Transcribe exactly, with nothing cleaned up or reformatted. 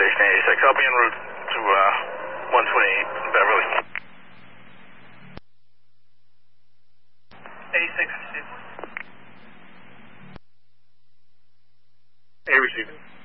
Station eighty-six. I'll be en route to uh, one twenty-eight Beverly. eighty-six, receive. A receiving.